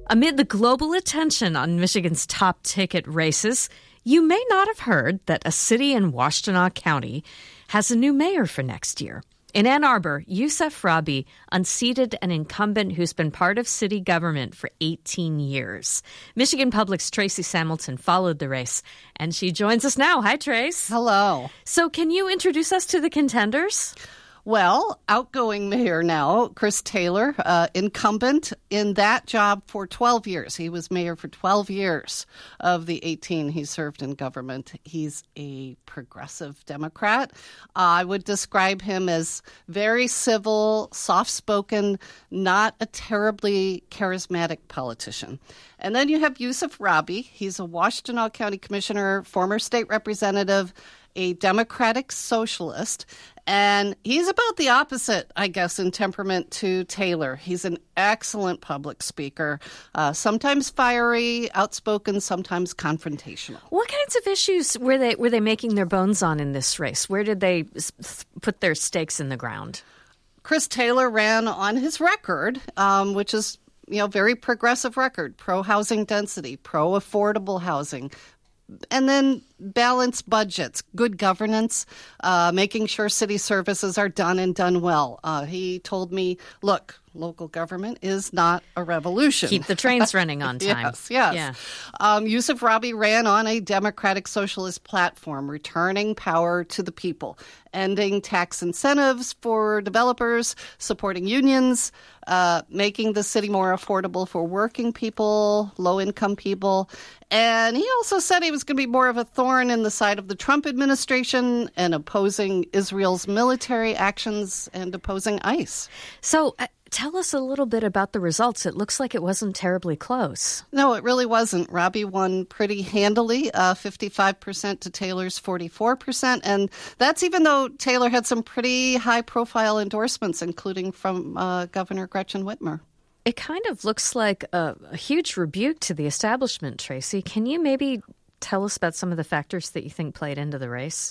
Amid the global attention on Michigan's top ticket races, you may not have heard that a city in Washtenaw County has a new mayor for next year. In Ann Arbor, Yousef Rabhi unseated an incumbent who's been part of city government for 18 years. Michigan Public's Tracy Samilton followed the race, and she joins us now. Hi, Trace. Hello. So can you introduce us to the contenders? Well, outgoing mayor now, Chris Taylor, incumbent in that job for 12 years. He was mayor for 12 years of the 18 he served in government. He's a progressive Democrat. I would describe him as very civil, soft-spoken, not a terribly charismatic politician. And then you have Yousef Rabhi. He's a Washtenaw County commissioner, former state representative, a Democratic socialist, and he's about the opposite, I guess, in temperament to Taylor. He's an excellent public speaker, sometimes fiery, outspoken, sometimes confrontational. What kinds of issues were they making their bones on in this race? Where did they put their stakes in the ground? Chris Taylor ran on his record, which is very progressive record, pro-housing density, pro-affordable housing, and then balanced budgets, good governance, making sure city services are done and done well. He told me, look, local government is not a revolution. Keep the trains running on time. Yes. Yeah. Yousef Rabhi ran on a democratic socialist platform, returning power to the people, ending tax incentives for developers, supporting unions, making the city more affordable for working people, low-income people. And he also said he was going to be more of a thorn in the side of the Trump administration and opposing Israel's military actions and opposing ICE. So tell us a little bit about the results. It looks like it wasn't terribly close. No, it really wasn't. Rabhi won pretty handily, 55% to Taylor's 44%. And that's even though Taylor had some pretty high-profile endorsements, including from Governor Gretchen Whitmer. It kind of looks like a huge rebuke to the establishment, Tracy. Can you maybe tell us about some of the factors that you think played into the race?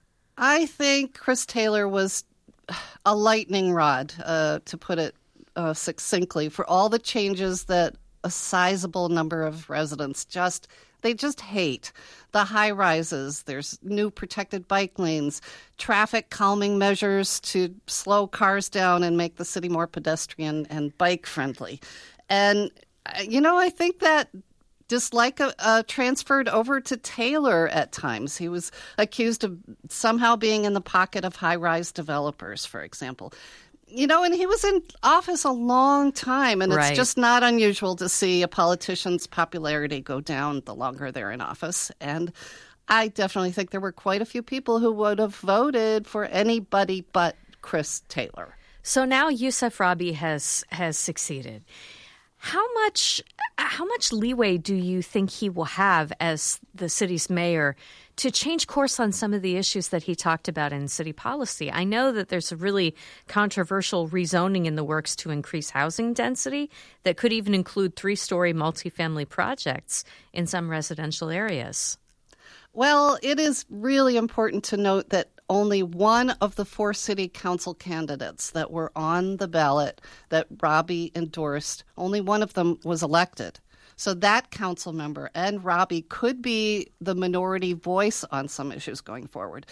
I think Chris Taylor was a lightning rod, to put it succinctly, for all the changes that a sizable number of residents just hate. The high rises, there's new protected bike lanes, traffic calming measures to slow cars down and make the city more pedestrian and bike friendly. And, I think that dislike transferred over to Taylor at times. He was accused of somehow being in the pocket of high-rise developers, for example. And he was in office a long time, and it's just not unusual to see a politician's popularity go down the longer they're in office. And I definitely think there were quite a few people who would have voted for anybody but Chris Taylor. So now Yousef Rabhi has succeeded. How much leeway do you think he will have as the city's mayor to change course on some of the issues that he talked about in city policy? I know that there's a really controversial rezoning in the works to increase housing density that could even include 3-story multifamily projects in some residential areas. Well, it is really important to note that only one of the 4 city council candidates that were on the ballot that Rabhi endorsed, only one of them was elected. So that council member and Rabhi could be the minority voice on some issues going forward.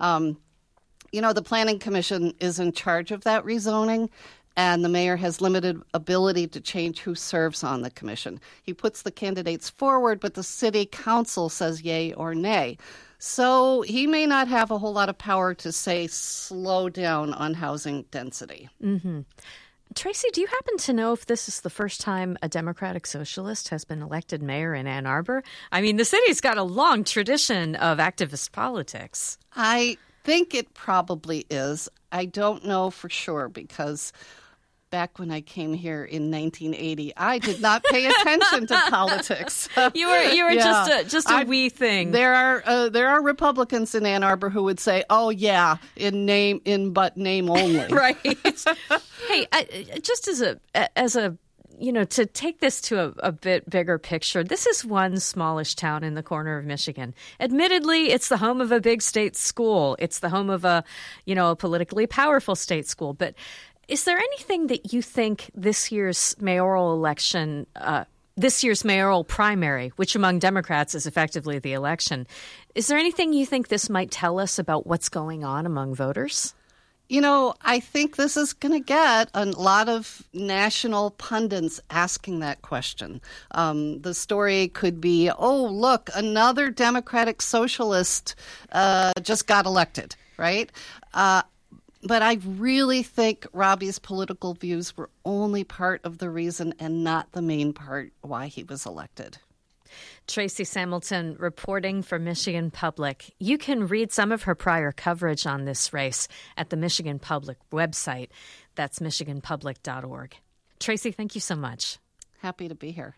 The Planning Commission is in charge of that rezoning, and the mayor has limited ability to change who serves on the commission. He puts the candidates forward, but the city council says yay or nay. So he may not have a whole lot of power to say slow down on housing density. Mm-hmm. Tracy, do you happen to know if this is the first time a Democratic socialist has been elected mayor in Ann Arbor? I mean, the city's got a long tradition of activist politics. I think it probably is. I don't know for sure because back when I came here in 1980, I did not pay attention to politics. You were just a wee thing. There are Republicans in Ann Arbor who would say, "Oh yeah, in name only." Right. Hey, just as a to take this to a bit bigger picture, this is one smallish town in the corner of Michigan. Admittedly, it's the home of a big state school. It's the home of a politically powerful state school. But is there anything that you think this year's mayoral election this year's mayoral primary, which among Democrats is effectively the election. Is there anything you think this might tell us about what's going on among voters? You know, I think this is going to get a lot of national pundits asking that question. The story could be, oh, look, another Democratic socialist just got elected, right? But I really think Robbie's political views were only part of the reason and not the main part why he was elected. Tracy Samilton reporting for Michigan Public. You can read some of her prior coverage on this race at the Michigan Public website. That's michiganpublic.org. Tracy, thank you so much. Happy to be here.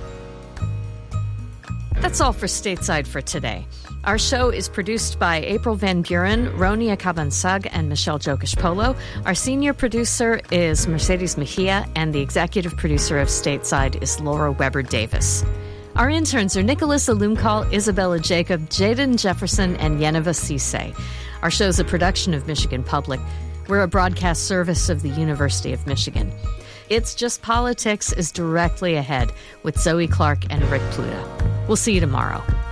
That's all for Stateside for today. Our show is produced by April Van Buren, Ronia Cabansag, and Michelle Jokish-Polo. Our senior producer is Mercedes Mejia, and the executive producer of Stateside is Laura Weber-Davis. Our interns are Nicholas Alumkal, Isabella Jacob, Jaden Jefferson, and Yeneva Cisse. Our show is a production of Michigan Public. We're a broadcast service of the University of Michigan. It's Just Politics is directly ahead with Zoe Clark and Rick Pluta. We'll see you tomorrow.